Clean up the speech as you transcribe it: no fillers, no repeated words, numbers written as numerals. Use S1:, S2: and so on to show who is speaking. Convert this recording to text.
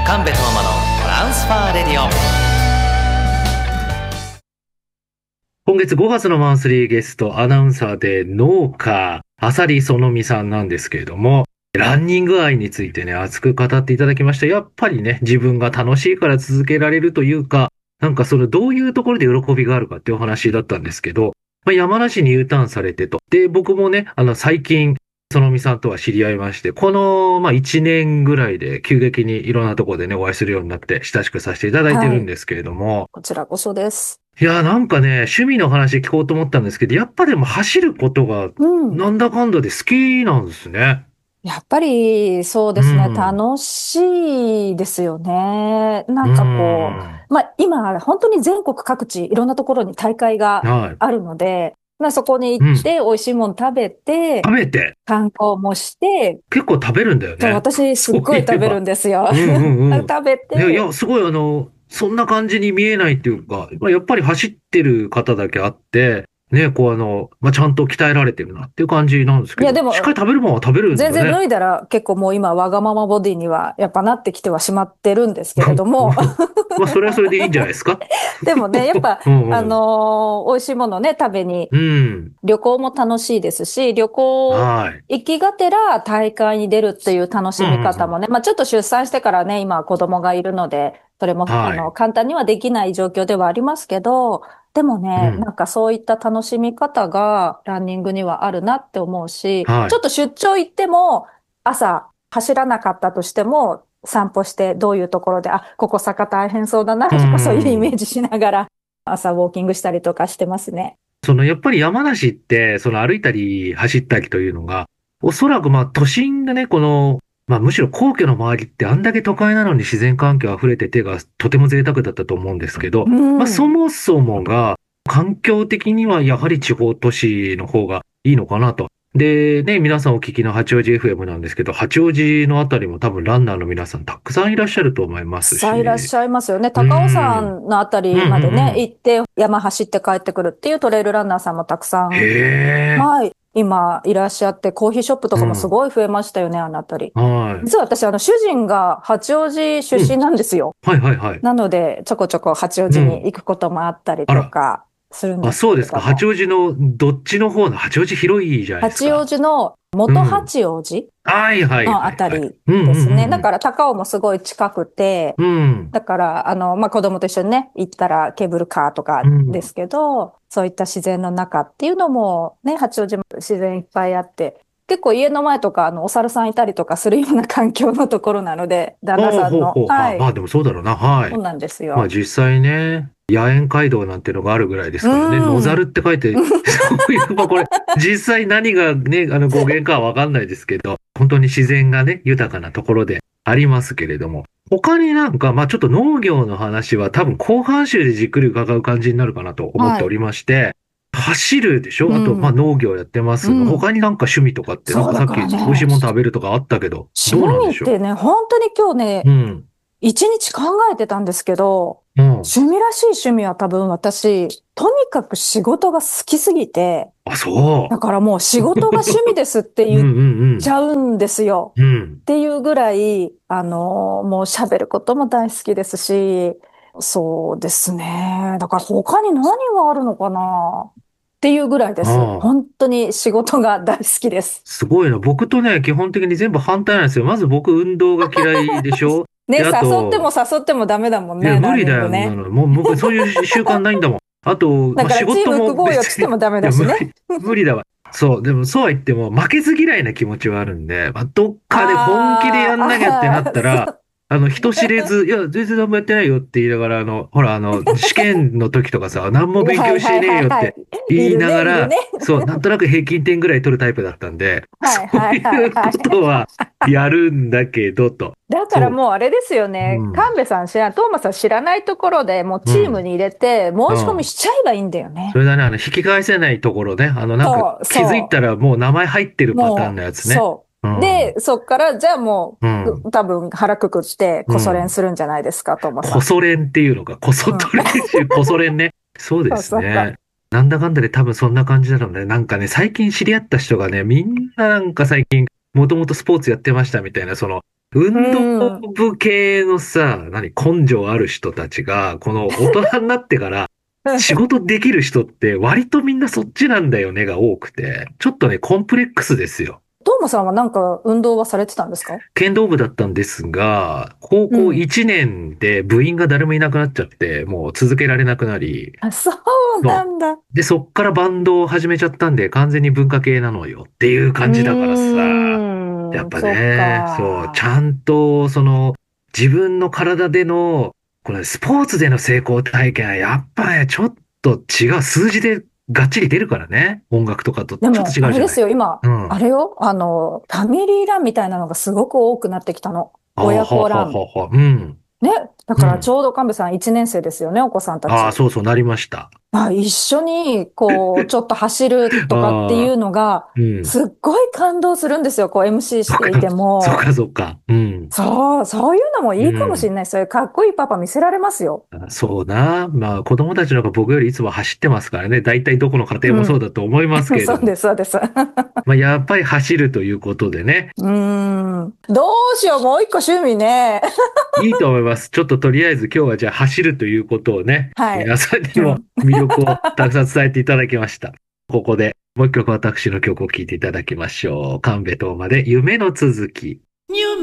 S1: 神戸トーマのトランスファーレディオ。
S2: 今月5月のマンスリーゲスト、アナウンサーで農家、浅利園美さんなんですけれども、ランニング愛についてね、熱く語っていただきました。やっぱりね、自分が楽しいから続けられるというか、なんかそのどういうところで喜びがあるかっていうお話だったんですけど、山梨に U ターンされてと。で、僕もね、最近、園美さんとは知り合いまして、この、1年ぐらいで急激にいろんなところでね、お会いするようになって親しくさせていただいてるん
S3: はい。
S2: ですけれども、
S3: こちらこそです。
S2: いや、なんかね、趣味の話聞こうと思ったんですけど、やっぱでも走ることが
S3: うん。
S2: なんだかんだで好きなんですね。
S3: やっぱりそう
S2: う
S3: ですね。
S2: ん。
S3: 楽しいですよね。な
S2: う
S3: んか
S2: ん。
S3: 今、本当に全国各地、いろんなところに大会が
S2: はい。
S3: あるので、そこに行
S2: うん。
S3: って、美味しいもの食べて、
S2: 食べて、
S3: 観光もして、
S2: 結構食べるんだよ
S3: そう、
S2: ね。
S3: 私すっ
S2: そう
S3: ごい食べる
S2: いえば。
S3: んですよ。
S2: うんうんうん。
S3: 食べて、
S2: いや、すごいそんな感じに見えないっていうか、やっぱり走ってる方だけあって、ね、こうちゃんと鍛えられてるなっていう感じなんです
S3: いや、
S2: けど、しっかり
S3: でも、
S2: 食べるものは食べるん
S3: 全
S2: だね。
S3: 然脱いだら結構もう今わがままボディにはやっぱなってきてはしまってるんですけれども、
S2: それはそれでいいんじゃないですか。
S3: でもね、やっぱ、
S2: うんうん。
S3: 美味しいものね、食べに、
S2: うん。
S3: 旅行も楽しいですし、旅行
S2: はい。
S3: 行きがてら大会に出るっていう楽
S2: うん
S3: しみ
S2: うんうん。
S3: 方もね、ちょっと出産してからね、今子供がいるので、それも、
S2: はい。
S3: 簡単にはできない状況ではありますけど、でもね、
S2: うん。
S3: なんかそういった楽しみ方がランニングにはあるなって思うし、
S2: はい。
S3: ちょっと出張行っても、朝走らなかったとしても、散歩してどういうところで、ここ坂大変そうだな
S2: う
S3: とかそういうイメ
S2: ん。
S3: ージしながら、朝ウォーキングしたりとかしてますね。
S2: やっぱり山梨って、歩いたり走ったりというのが、おそらく都心がね、むしろ皇居の周りってあんだけ都会なのに自然環境溢れててがとても贅沢だったと思うんですけど、
S3: うん。
S2: そもそもが環境的にはやはり地方都市の方がいいのかなと。で、ね、皆さんお聞きの八王子 FM なんですけど、八王子のあたりも多分ランナーの皆さんたくさんいらっしゃると思います
S3: さあいらっ
S2: し、
S3: しゃいますよね。
S2: う
S3: 高尾
S2: ん。
S3: 山のあた
S2: うんうん
S3: りまでね、
S2: うん。
S3: 行って山走って帰ってくるっていうトレイルランナーさんもたくさ
S2: へ
S3: ん、
S2: え。
S3: はい、今いらっしゃって、コーヒーショップとかもす
S2: うん。
S3: ごい増えましたよね、あのあたり。
S2: はい。
S3: 実は私、主人が八王子出身
S2: うん。
S3: なんですよ。
S2: はいはいはい。
S3: なので、ちょこちょこ八王子に
S2: うん。
S3: 行くこともあったり
S2: あら。
S3: とかするん
S2: あ、
S3: ですけ
S2: そうですか。
S3: れども。
S2: 八王子のどっちの方の八王子広いじゃないです
S3: 八王
S2: か。
S3: 子の元
S2: うん。
S3: 八王子
S2: はいはい
S3: の
S2: はいはい。
S3: あたり
S2: うんうん
S3: ですね。だ
S2: うん
S3: から高尾もすごい近くて、
S2: うん。うん。
S3: だから、子供と一緒にね、行ったらケーブルカーとか
S2: うん。
S3: ですけど、そういった自然の中っていうのもね、八王子も自然いっぱいあって、結構家の前とか、お猿さんいたりとかするような環境のところなので、旦那
S2: ほう
S3: さんの。
S2: ほうほう。
S3: はい。
S2: でもそうだろうな。はい。
S3: そうなんですよ。
S2: 実際ね、野猿街道なんてのがあるぐらいです
S3: う
S2: からね。野猿
S3: ーん。
S2: って書いて、そういう、これ、実際何がね、語源かはわかんないですけど、本当に自然がね、豊かなところでありますけれども。他になんか、ちょっと農業の話は多分後半週でじっくり伺う感じになるかなと思っ
S3: はい。
S2: ておりまして、走るでしょ。あと、
S3: うん。
S2: 農業やってますが、
S3: うん。
S2: 他になんか趣味とかってなん
S3: そうだ
S2: かさっき
S3: からね、
S2: 美味しいもの食べるとかあったけど、
S3: 趣
S2: どうなんでしょ
S3: 味ってね、本当に今日ね、
S2: う。うん。
S3: 一日考えてたんですけど、
S2: うん。
S3: 趣味らしい趣味は多分私、とにかく仕事が好きすぎて、
S2: あ、そ
S3: だからもう仕事が趣味ですって
S2: う。うん
S3: 言っ
S2: うん
S3: ちゃうんですよ。
S2: うん。うん。
S3: っていうぐらい、もう喋ることも大好きですし、そうですね。だから他に何があるのかなっていうぐらいです。
S2: ああ。
S3: 本当に仕事が大好きです。
S2: すごいな。僕とね、基本的に全部反対なんですよ。まず僕、運動が嫌いでしょ。
S3: ね、
S2: で、あと、
S3: 誘ってもダメだもん
S2: いや、
S3: ね、ラン
S2: 無理だよ、
S3: ニングね。
S2: あんなの。もう僕、そういう習慣ないんだもん。あと、
S3: だからチーム
S2: 仕事も
S3: 組もうよっつ
S2: 別に、い
S3: ってもダメだ
S2: や、
S3: しね。
S2: 無理だわ。そう、でもそうは言っても、負けず嫌いな気持ちはあるんで、どっかで本気でやんなきゃってなったら、
S3: そう。
S2: 人知れず、いや、全然何もやってないよって言いながら、ほら、試験の時とかさ、何も勉強して
S3: はいはい
S2: ねえよって
S3: はいはい。い
S2: 言い
S3: るね、いる
S2: ながら、
S3: ね。
S2: そう、なんとなく平均点ぐらい取るタイプだったんで、そ
S3: はいはい
S2: ういうこ
S3: はいはい。
S2: とはやるんだけど、と。
S3: だから
S2: そ
S3: もうあれですよ
S2: う。う
S3: ね。
S2: ん。
S3: 神戸さんトーマさん知らないところでもうチーム
S2: うん。
S3: に入れて申し込み
S2: うん。
S3: しちゃえばいいんだよね。
S2: それだね、引き返せないところね。なんか
S3: そう、
S2: 気づいた
S3: そ
S2: らもう名前入ってる
S3: う。
S2: パターンの
S3: もう、
S2: やつね。
S3: そ
S2: う
S3: う。で、
S2: ん。
S3: そっからじゃあも
S2: うん。
S3: う、多分腹くくってこそ練
S2: うん。
S3: するんじゃないですか、トーマさ
S2: こそ練っていうのか。こそ
S3: ん。うん。
S2: と練習、こそ練ね。そうで
S3: そうそうそう。
S2: すね。なんだかんだで多分そんな感じなので、なんかね、最近知り合った人がね、みんななんか最近、もともとスポーツやってましたみたいな、 運動
S3: うん。
S2: 部系のさ、根性ある人たちが、この大人になってから仕事できる人って割とみんなそっちなんだよねが多くて、ちょっとね、コンプレックスですよ。
S3: トーマさんはなんか運動はされてたんですか？
S2: 剣道部だったんですが、高校
S3: うん。
S2: 1年で部員が誰もいなくなっちゃって、もう続けられなくなり、
S3: あ、そうな
S2: そ
S3: んだ。
S2: で、そっからバンドを始めちゃったんで、完全に文化系なのよっていう
S3: う
S2: 感じだからさ、やっぱ
S3: そっ
S2: ね、そう、ち
S3: か。
S2: ゃんと、自分の体での、これ、スポーツでの成功体験は、やっぱね、ちょっと違う。数字でがっちり出るからね。音楽とかとちょっと
S3: でも、
S2: 違うじゃない。
S3: あれですよ、今、
S2: うん。
S3: あれよ、ファミリーランみたいなのがすごく多くなってきたの。
S2: ああ、
S3: 親
S2: ほう
S3: 子ラン。
S2: ほうほうほう。うん。
S3: ね。だからち
S2: うん。
S3: ょうど神戸さん1年生ですよね、お子さんた
S2: ああ、
S3: ち。
S2: そうそう、なりました。
S3: 一緒に、ちょっと走るとかってい
S2: ああ、
S3: うのが、
S2: うん。
S3: すっごい感動するんですよ、MC
S2: そっか、
S3: していても。
S2: そっか、そっか。うん。
S3: そういうのもいいかもしれ
S2: うん。
S3: ない。そういうかっこいいパパ見せられますよ。
S2: そうな。まあ、子供たちの方が僕よりいつも走ってますからね。大体どこの家庭もそう
S3: うん。
S2: だと思いますけれども。
S3: そうです、そうです。
S2: まあ、やっぱり走るということでね。
S3: うーん。どうしよう、もう一個趣味ね。
S2: いいと思います。ちょっととりあえず今日はじゃあ走るということをね、
S3: はい。
S2: 皆さんにも
S3: うん。
S2: 魅力をたくさん伝えていただきました。ここでもう一曲私の曲を聴いていただきましょう。神戸東馬で夢の続き。